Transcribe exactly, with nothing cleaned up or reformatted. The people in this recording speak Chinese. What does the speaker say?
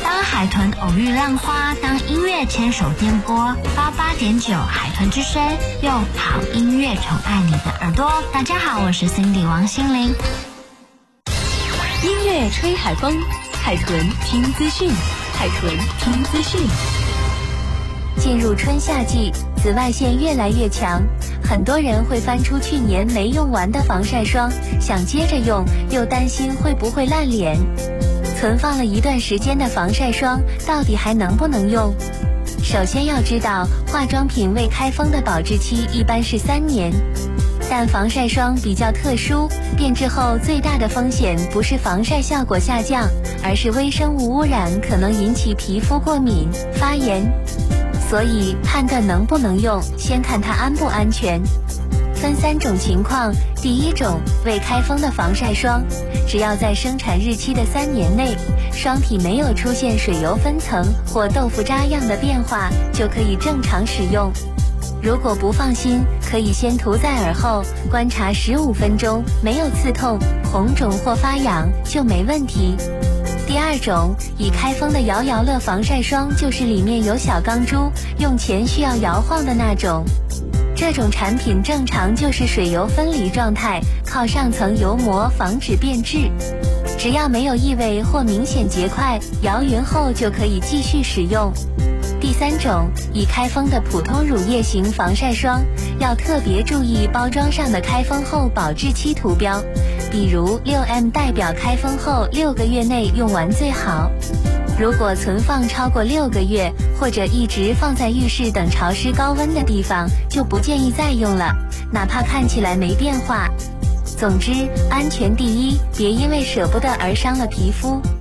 当海豚偶遇浪花，当音乐牵手电波，八八点九海豚之声，用好音乐宠爱你的耳朵。大家好，我是 Cindy 王心凌。 音乐吹海风，海豚听资讯，海豚听资讯。进入春夏季，紫外线越来越强，很多人会翻出去年没用完的防晒霜，想接着用，又担心会不会烂脸。存放了一段时间的防晒霜到底还能不能用？首先要知道，化妆品未开封的保质期一般是三年，但防晒霜比较特殊，变质后最大的风险不是防晒效果下降，而是微生物污染可能引起皮肤过敏、发炎。所以判断能不能用，先看它安不安全。分三种情况，第一种，未开封的防晒霜，只要在生产日期的三年内，霜体没有出现水油分层或豆腐渣样的变化，就可以正常使用。如果不放心，可以先涂在耳后，观察十五分钟，没有刺痛、红肿或发痒就没问题。第二种，已开封的摇摇乐防晒霜，就是里面有小钢珠，用前需要摇晃的那种。这种产品正常就是水油分离状态，靠上层油膜防止变质。只要没有异味或明显结块，摇匀后就可以继续使用。第三种，已开封的普通乳液型防晒霜，要特别注意包装上的开封后保质期图标，比如 六 M 代表开封后六个月内用完最好。如果存放超过六个月，或者一直放在浴室等潮湿高温的地方，就不建议再用了，哪怕看起来没变化。总之，安全第一，别因为舍不得而伤了皮肤。